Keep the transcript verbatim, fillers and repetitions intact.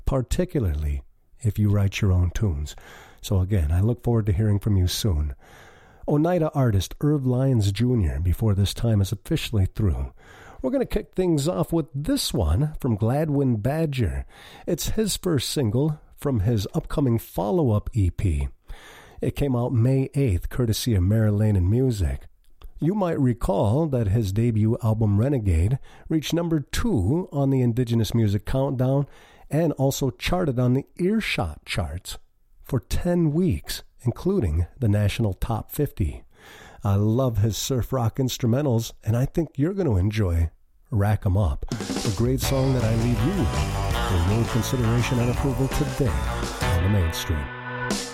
particularly if you write your own tunes. So again, I look forward to hearing from you soon. Oneida artist Irv Lyons Junior before this time is officially through. We're going to kick things off with this one from Gladwin Badger. It's his first single from his upcoming follow-up E P. It came out May eighth, courtesy of Marilyn Music. You might recall that his debut album Renegade reached number two on the Indigenous Music Countdown and also charted on the Earshot charts for ten weeks, including the national top fifty. I love his surf rock instrumentals, and I think you're going to enjoy Rack 'em Up, a great song that I leave you with for your consideration and approval today on the Mainstream.